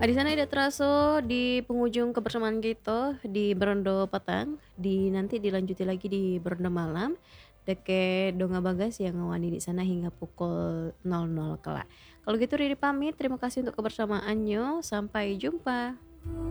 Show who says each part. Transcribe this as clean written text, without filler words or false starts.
Speaker 1: Di sana tidak terasa di penghujung kebersamaan kita di Berondo petang, nanti dilanjuti lagi di Berondo malam, deke Donga Bagas yang ngawani di sana hingga pukul 00.00 kelak. Kalau gitu Riri pamit, terima kasih untuk kebersamaannya, sampai jumpa.